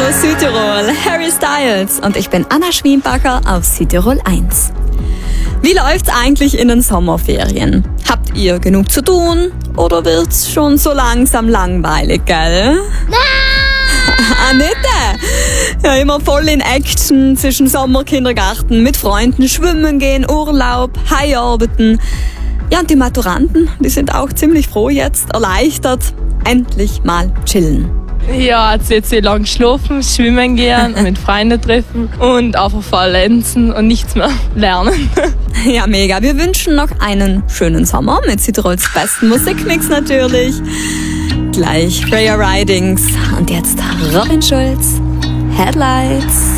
aus Südtirol, Harry Styles. Und ich bin Anna Schwienbacher auf Südtirol 1. Wie läuft's eigentlich in den Sommerferien? Habt ihr genug zu tun? Oder wird's schon so langsam langweilig, gell? Annette! Ja, immer voll in Action zwischen Sommerkindergarten, mit Freunden schwimmen gehen, Urlaub, Heiarbeiten. Ja, und die Maturanten, die sind auch ziemlich froh jetzt, erleichtert, endlich mal chillen. Ja, jetzt sehr lang schlafen, schwimmen gehen, mit Freunden treffen und einfach verletzen und nichts mehr lernen. Ja, mega. Wir wünschen noch einen schönen Sommer mit Südtirols besten Musikmix natürlich. Gleich Freya Ridings und jetzt Robin Schulz, Headlights.